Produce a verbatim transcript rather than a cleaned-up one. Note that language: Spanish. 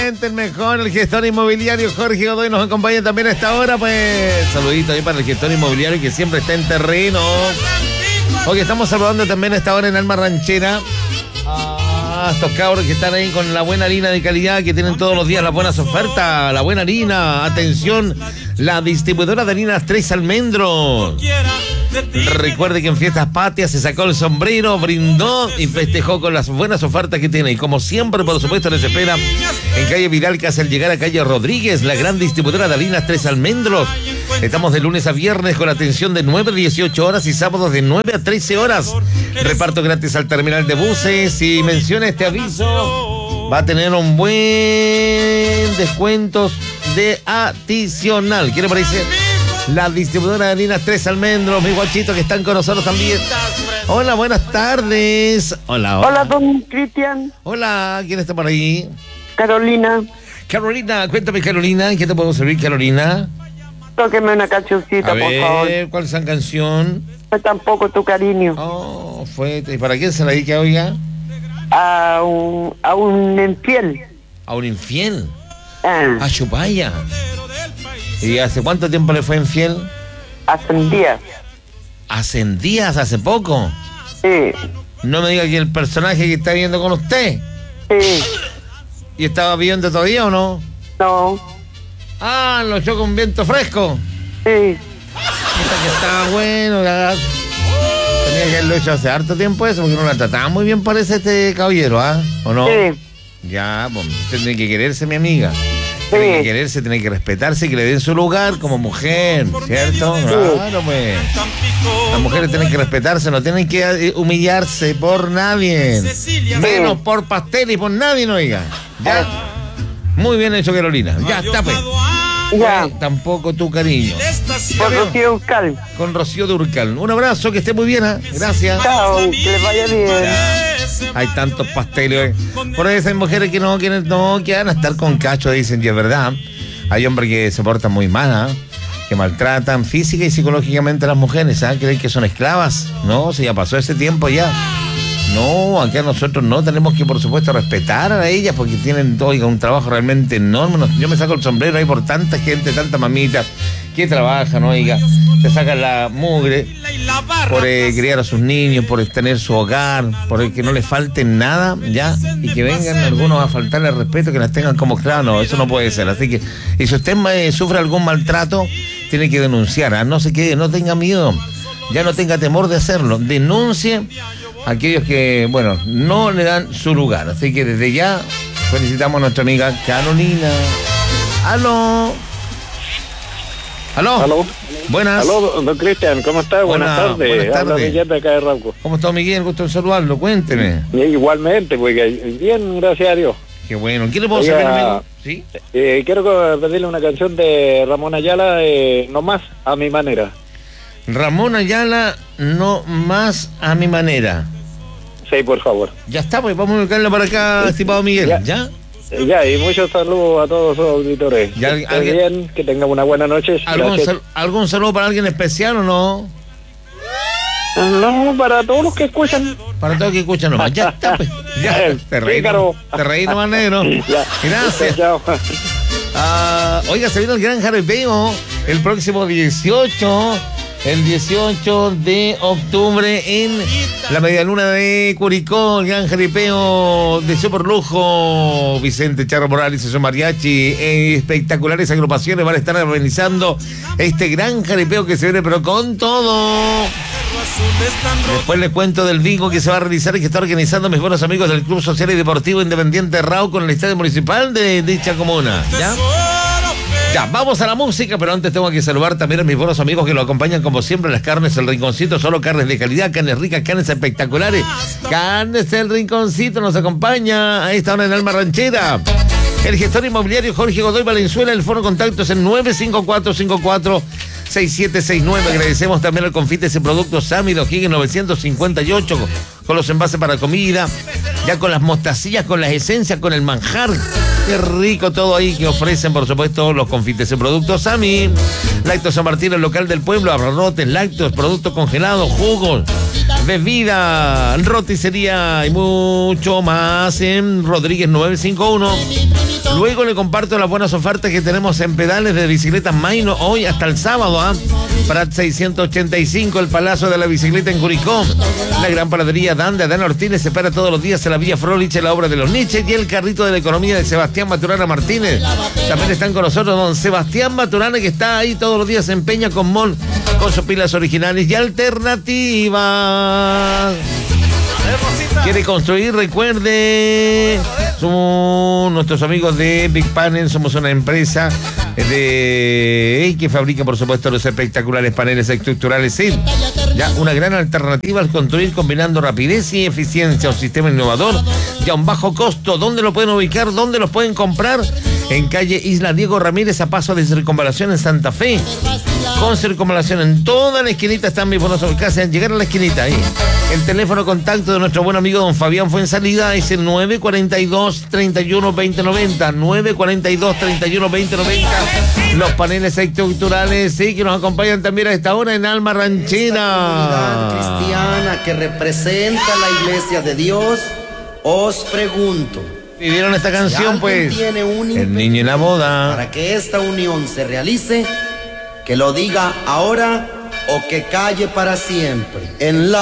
Excelente, el mejor, el gestor inmobiliario Jorge Godoy nos acompaña también a esta hora, pues. Saludito ahí para el gestor inmobiliario que siempre está en terreno. Hoy estamos saludando también a esta hora en Alma Ranchera a estos cabros que están ahí con la buena harina de calidad, que tienen todos los días las buenas ofertas, la buena harina. Atención, la distribuidora de harinas Tres Almendros. Recuerde que en Fiestas Patrias se sacó el sombrero, brindó y festejó con las buenas ofertas que tiene. Y como siempre, por supuesto, les espera en calle Vidal, casi al llegar a calle Rodríguez, la gran distribuidora de harinas Tres Almendros. Estamos de lunes a viernes con atención de nueve a dieciocho horas y sábados de nueve a trece horas. Reparto gratis al terminal de buses. Si menciona este aviso, va a tener un buen descuento de adicional. ¿Qué le parece? La distribuidora de harinas Tres Almendros, mis guachitos que están con nosotros también. Hola, buenas tardes. Hola, hola. Hola, don Cristian. Hola, ¿quién está por ahí? Carolina. Carolina, cuéntame, Carolina, ¿en qué te puedo servir, Carolina? Tóqueme una cancioncita, A por ver, favor. ¿cuál es esa canción? No tampoco tu cariño. Oh, fue. ¿Y para quién se la dedica, oiga? A un, a un infiel. A un infiel. Ah, A Chupaya. ¿Y hace cuánto tiempo le fue infiel? hace un día. Hace días, hace poco. Sí, No me diga que el personaje que está viendo con usted. sí. ¿Y estaba viviendo todavía o no? No, Ah, lo echó con viento fresco. sí. Esta que estaba bueno, ya. Tenía que haberlo hecho hace harto tiempo eso, porque no la trataba muy bien, parece este caballero, ¿ah? ¿O no? Sí, Ya, pues, usted tiene que quererse, mi amiga. Tiene que sí. quererse, tiene que respetarse y que le den su lugar como mujer, ¿cierto? Claro, pues. Las mujeres tienen que respetarse, no tienen que eh, humillarse por nadie. Menos por pastel y por nadie, no oiga. Ya. Muy bien hecho, Carolina. Ya está, pues. Ya. Eh, tampoco tu cariño. Por Rocío Eucal. Con Rocío de Urcal. Un abrazo, que esté muy bien, ¿eh? Gracias. Chao, que le vaya bien. Hay tantos pasteles. Por eso hay mujeres que no quieren, no quieren estar con cacho, dicen, y es verdad. Hay hombres que se portan muy mal, ¿eh? Que maltratan física y psicológicamente a las mujeres, ¿sabes? Creen que son esclavas. No, si ya pasó ese tiempo ya. No, acá nosotros no tenemos que, por supuesto, respetar a ellas porque tienen, oiga, un trabajo realmente enorme. Yo me saco el sombrero ahí por tanta gente, tanta mamita que trabajan, oiga, se sacan la mugre por eh, criar a sus niños, por tener su hogar, por que no les falte nada, ya, y que vengan algunos a faltarle el respeto, que las tengan como esclavas. No, eso no puede ser. Así que, y si usted eh, sufre algún maltrato, tiene que denunciar, ¿ah? No se quede, no tenga miedo, ya no tenga temor de hacerlo, denuncie a aquellos que, bueno, no le dan su lugar. Así que desde ya felicitamos a nuestra amiga Carolina. ¡Aló! ¿Aló? ¿Aló? Buenas. Aló, don Cristian, ¿cómo está? Buenas, Buenas, tardes. buenas Habla tardes. Miguel de acá de Rauco. ¿Cómo está, Miguel? Gusto en saludarlo. Cuénteme. Igualmente, porque bien, gracias a Dios. Qué bueno. ¿Qué le puedo Oiga, servir, amigo? ¿Sí? Eh, quiero pedirle una canción de Ramón Ayala, eh, No Más a Mi Manera. Ramón Ayala, No Más a Mi Manera. Sí, por favor. Ya está, pues vamos a buscarla para acá, estimado Miguel. Ya. ¿Ya? Eh, Ya, y muchos saludos a todos los auditores. Ya, Que estén alguien- bien, que tengan una buena noche. ¿Algún, Gracias. sal- ¿Algún saludo para alguien especial o no? No, para todos los que escuchan. Para todos que escuchan nomás. Ya está, pues. Ya. Te reí, Pícaro. te reí nomás, negro. Ya. Gracias. Chao. Ah, oiga, se viene el gran jaripeo el próximo dieciocho, el dieciocho de octubre en la Medialuna de Curicó, el gran jaripeo de superlujo. Vicente Charro Morales y su mariachi, eh, espectaculares agrupaciones van a estar organizando este gran jaripeo que se viene pero con todo. Después les cuento del bingo que se va a realizar y que está organizando mis buenos amigos del Club Social y Deportivo Independiente Rauco en el Estadio Municipal de dicha comuna. ¿Ya? Ya, vamos a la música, pero antes tengo que saludar también a mis buenos amigos que lo acompañan como siempre, las carnes El Rinconcito, solo carnes de calidad, carnes ricas, carnes espectaculares. Carnes El Rinconcito nos acompaña a esta hora en Alma Ranchera. El gestor inmobiliario Jorge Godoy Valenzuela, el foro contactos en nueve cinco cuatro cinco cuatro seis siete seis nueve. Agradecemos también al Confites y Productos Sammy de O'Higgins novecientos cincuenta y ocho con, con los envases para comida, ya con las mostacillas, con las esencias, con el manjar. Qué rico todo ahí que ofrecen, por supuesto, los Confites y Productos Sammy. Lácteos San Martín, el local del pueblo, abarrotes, lácteos, productos congelados, jugos. bebida, roticería y mucho más en Rodríguez nueve cinco uno. Luego le comparto las buenas ofertas que tenemos en pedales de bicicletas Maino hoy hasta el sábado. ¿eh? Prat seiscientos ochenta y cinco, el Palacio de la Bicicleta en Curicó. La gran panadería Dan de Adán Ortiz se para todos los días en la Vía Frolich, en la obra de los Nietzsche, y el carrito de la economía de Sebastián Maturana Martínez. También están con nosotros don Sebastián Maturana, que está ahí todos los días en Peña con Mon, con sus pilas originales y alternativas. Quiere construir, recuerde, somos nuestros amigos de Big Panel, somos una empresa de que fabrica, por supuesto, los espectaculares paneles estructurales. Sí, ya una gran alternativa al construir combinando rapidez y eficiencia, un sistema innovador y a un bajo costo. ¿Dónde lo pueden ubicar? ¿Dónde los pueden comprar? En calle Isla Diego Ramírez, a paso de Circunvalación en Santa Fe. Con Circunvalación en toda la esquinita están mis bonos casi al llegar a la esquinita ahí. El teléfono contacto de nuestro buen amigo don Fabián Fuensalida es el nueve cuarenta y dos, treinta y uno, veinte noventa. nueve cuarenta y dos, treinta y uno, veinte noventa. Los paneles estructurales, sí, que nos acompañan también a esta hora en Alma Ranchera. Esta cristiana que representa la iglesia de Dios, os pregunto. ¿Vivieron esta canción, si pues? Tiene un el niño en la boda. Para que esta unión se realice, que lo diga ahora o que calle para siempre. En la